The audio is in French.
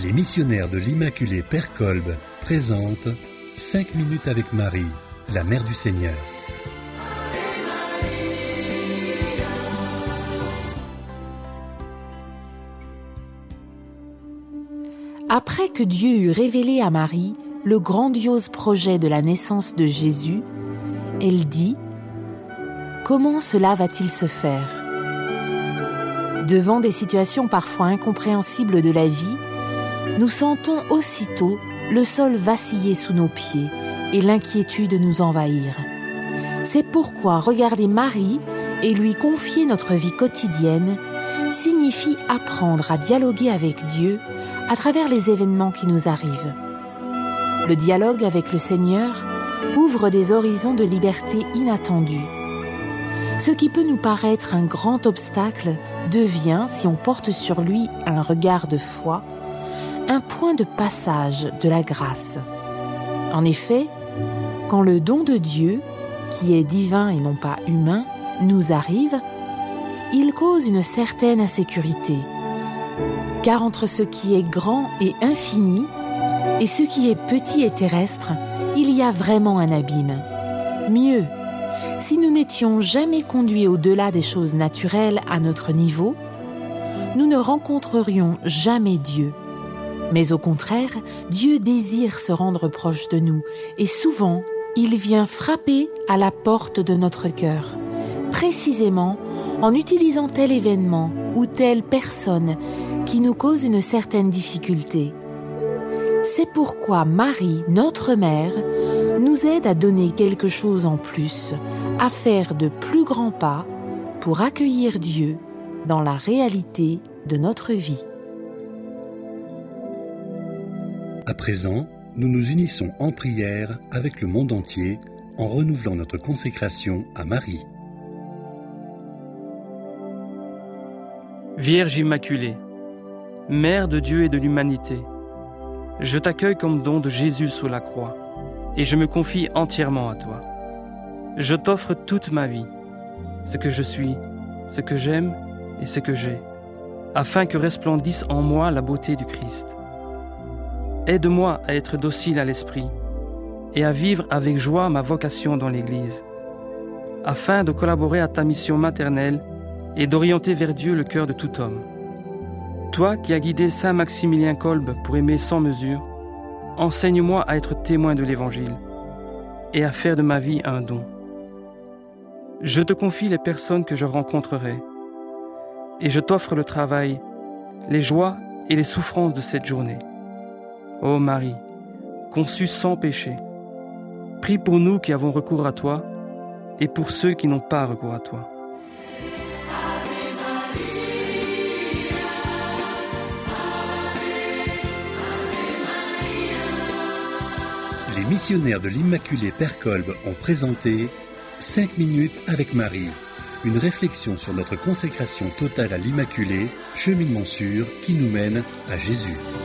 Les missionnaires de l'Immaculée Père Kolb présentent 5 minutes avec Marie, la Mère du Seigneur. Après que Dieu eut révélé à Marie le grandiose projet de la naissance de Jésus, elle dit « Comment cela va-t-il se faire ?» Devant des situations parfois incompréhensibles de la vie, nous sentons aussitôt le sol vaciller sous nos pieds et l'inquiétude nous envahir. C'est pourquoi regarder Marie et lui confier notre vie quotidienne signifie apprendre à dialoguer avec Dieu à travers les événements qui nous arrivent. Le dialogue avec le Seigneur ouvre des horizons de liberté inattendus. Ce qui peut nous paraître un grand obstacle devient, si on porte sur lui un regard de foi, un point de passage de la grâce. En effet, quand le don de Dieu, qui est divin et non pas humain, nous arrive, il cause une certaine insécurité. Car entre ce qui est grand et infini et ce qui est petit et terrestre, il y a vraiment un abîme. Mieux, si nous n'étions jamais conduits au-delà des choses naturelles à notre niveau, nous ne rencontrerions jamais Dieu. Mais au contraire, Dieu désire se rendre proche de nous et souvent, il vient frapper à la porte de notre cœur, précisément en utilisant tel événement ou telle personne qui nous cause une certaine difficulté. C'est pourquoi Marie, notre mère, nous aide à donner quelque chose en plus, à faire de plus grands pas pour accueillir Dieu dans la réalité de notre vie. À présent, nous nous unissons en prière avec le monde entier en renouvelant notre consécration à Marie. Vierge Immaculée, Mère de Dieu et de l'humanité, je t'accueille comme don de Jésus sous la croix et je me confie entièrement à toi. Je t'offre toute ma vie, ce que je suis, ce que j'aime et ce que j'ai, afin que resplendisse en moi la beauté du Christ. Aide-moi à être docile à l'esprit et à vivre avec joie ma vocation dans l'Église, afin de collaborer à ta mission maternelle et d'orienter vers Dieu le cœur de tout homme. Toi qui as guidé Saint Maximilien Kolb pour aimer sans mesure, enseigne-moi à être témoin de l'Évangile et à faire de ma vie un don. Je te confie les personnes que je rencontrerai et je t'offre le travail, les joies et les souffrances de cette journée. Ô Marie, conçue sans péché, prie pour nous qui avons recours à toi et pour ceux qui n'ont pas recours à toi. Les missionnaires de l'Immaculée Père Kolb ont présenté 5 minutes avec Marie, une réflexion sur notre consécration totale à l'Immaculée, cheminement sûr qui nous mène à Jésus.